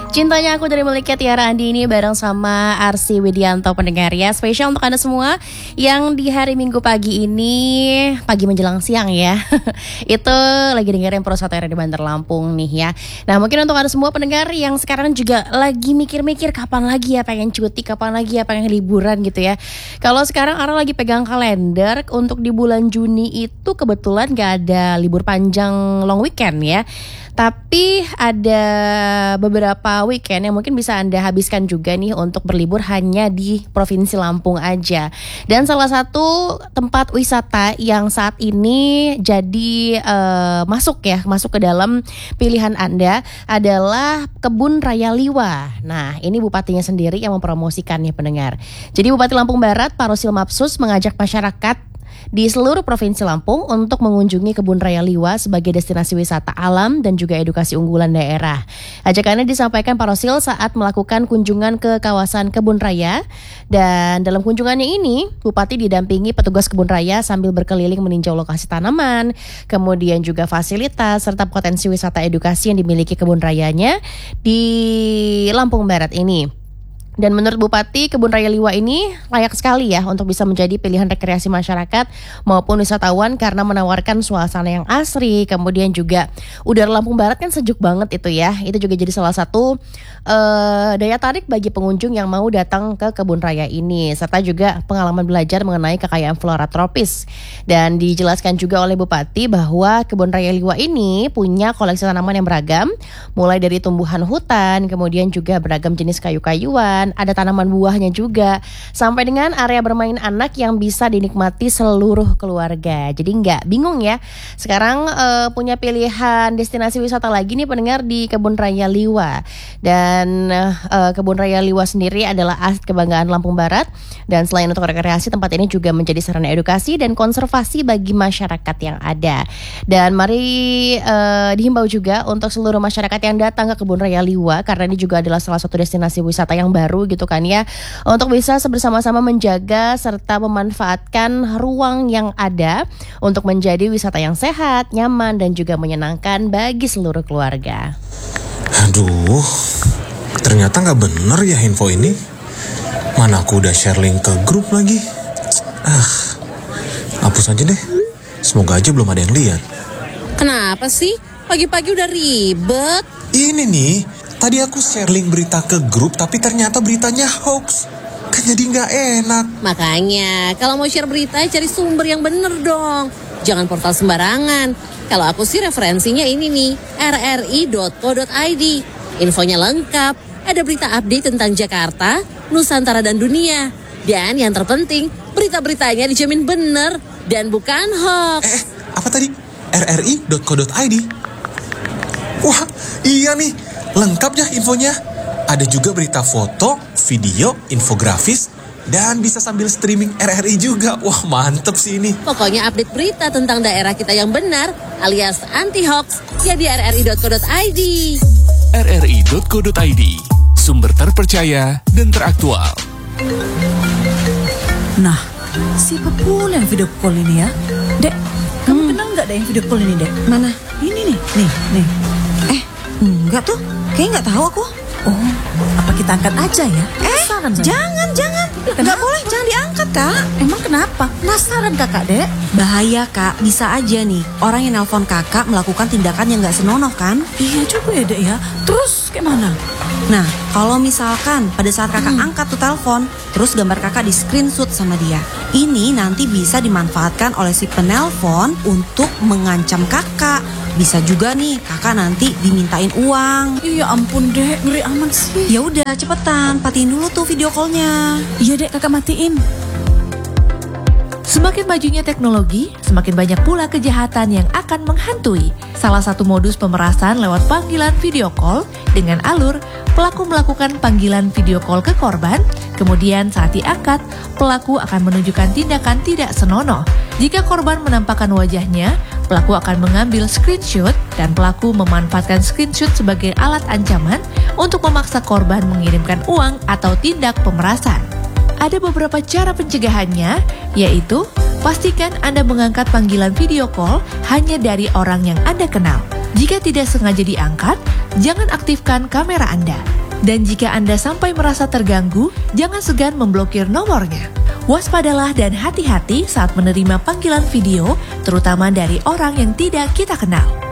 Cintanya Aku dari Melika Tiara Andini bareng sama Arsy Widianto pendengar ya. Spesial untuk Anda semua yang di hari Minggu pagi ini, pagi menjelang siang ya. Itu lagi dengerin Pro 1 di Banter Lampung nih ya. Nah mungkin untuk Anda semua pendengar yang sekarang juga lagi mikir-mikir kapan lagi ya pengen cuti, kapan lagi ya pengen liburan gitu ya. Kalau sekarang Ara lagi pegang kalender untuk di bulan Juni itu kebetulan gak ada libur panjang long weekend ya. Tapi ada beberapa weekend yang mungkin bisa Anda habiskan juga nih untuk berlibur hanya di Provinsi Lampung aja. Dan salah satu tempat wisata yang saat ini jadi masuk ke dalam pilihan Anda adalah Kebun Raya Liwa. Nah ini bupatinya sendiri yang mempromosikannya pendengar. Jadi Bupati Lampung Barat Pak Rosil Mapsus mengajak masyarakat di seluruh Provinsi Lampung untuk mengunjungi Kebun Raya Liwa sebagai destinasi wisata alam dan juga edukasi unggulan daerah. Ajakannya disampaikan Pak Rosil saat melakukan kunjungan ke kawasan Kebun Raya. Dan dalam kunjungannya ini, Bupati didampingi petugas Kebun Raya sambil berkeliling meninjau lokasi tanaman, kemudian juga fasilitas serta potensi wisata edukasi yang dimiliki Kebun Rayanya di Lampung Barat ini. Dan menurut Bupati, Kebun Raya Liwa ini layak sekali ya untuk bisa menjadi pilihan rekreasi masyarakat maupun wisatawan karena menawarkan suasana yang asri. Kemudian juga udara Lampung Barat kan sejuk banget itu ya. Itu juga jadi salah satu daya tarik bagi pengunjung yang mau datang ke Kebun Raya ini. Serta juga pengalaman belajar mengenai kekayaan flora tropis. Dan dijelaskan juga oleh Bupati bahwa Kebun Raya Liwa ini punya koleksi tanaman yang beragam. Mulai dari tumbuhan hutan, kemudian juga beragam jenis kayu-kayuan. Ada tanaman buahnya juga, sampai dengan area bermain anak yang bisa dinikmati seluruh keluarga. Jadi nggak bingung ya. Sekarang punya pilihan destinasi wisata lagi nih pendengar di Kebun Raya Liwa. Dan Kebun Raya Liwa sendiri adalah aset kebanggaan Lampung Barat. Dan selain untuk rekreasi, tempat ini juga menjadi sarana edukasi dan konservasi bagi masyarakat yang ada. Dan mari dihimbau juga untuk seluruh masyarakat yang datang ke Kebun Raya Liwa, karena ini juga adalah salah satu destinasi wisata yang baru gitu kan ya, untuk bisa bersama-sama menjaga serta memanfaatkan ruang yang ada untuk menjadi wisata yang sehat, nyaman dan juga menyenangkan bagi seluruh keluarga. Aduh, ternyata gak bener ya info ini. Mana aku udah share link ke grup lagi. Hapus aja deh. Semoga aja belum ada yang lihat. Kenapa sih? Pagi-pagi udah ribet. Ini nih, tadi aku share link berita ke grup, tapi ternyata beritanya hoax. Kan jadi gak enak. Makanya, kalau mau share berita, cari sumber yang bener dong. Jangan portal sembarangan. Kalau aku sih referensinya ini nih, rri.co.id. Infonya lengkap, ada berita update tentang Jakarta, Nusantara dan dunia. Dan yang terpenting, berita-beritanya dijamin bener dan bukan hoax. Apa tadi? rri.co.id? Wah, iya nih. Lengkap ya infonya. Ada juga berita foto, video, infografis, dan bisa sambil streaming RRI juga. Wah mantep sih ini. Pokoknya update berita tentang daerah kita yang benar alias anti-hoax ya di rri.co.id. rri.co.id, sumber terpercaya dan teraktual. Nah, siapa pula yang video call ini ya? Dek, kamu kenal nggak ada yang video call ini, Dek? Mana? Ini nih. Enggak tuh, kayaknya nggak tahu aku. Oh, apa kita angkat aja ya? Jangan. Nggak boleh, jangan diangkat, Kak. Emang kenapa? Penasaran kakak, Dek? Bahaya, Kak. Bisa aja nih, orang yang nelpon kakak melakukan tindakan yang nggak senonoh kan? Iya juga ya, Dek ya. Terus gimana? Nah, kalau misalkan pada saat kakak angkat tuh telepon, terus gambar kakak di screenshot sama dia, ini nanti bisa dimanfaatkan oleh si penelpon untuk mengancam kakak. Bisa juga nih kakak nanti dimintain uang. Iya ampun, Dek, ngeri amat sih. Ya udah cepetan, matiin dulu tuh video callnya. Iya, Dek, kakak matiin. Semakin majunya teknologi, semakin banyak pula kejahatan yang akan menghantui. Salah satu modus pemerasan lewat panggilan video call dengan alur pelaku melakukan panggilan video call ke korban, kemudian saat diangkat, pelaku akan menunjukkan tindakan tidak senonoh. Jika korban menampakkan wajahnya, pelaku akan mengambil screenshot dan pelaku memanfaatkan screenshot sebagai alat ancaman untuk memaksa korban mengirimkan uang atau tindak pemerasan. Ada beberapa cara pencegahannya, yaitu pastikan Anda mengangkat panggilan video call hanya dari orang yang Anda kenal. Jika tidak sengaja diangkat, jangan aktifkan kamera Anda. Dan jika Anda sampai merasa terganggu, jangan segan memblokir nomornya. Waspadalah dan hati-hati saat menerima panggilan video, terutama dari orang yang tidak kita kenal.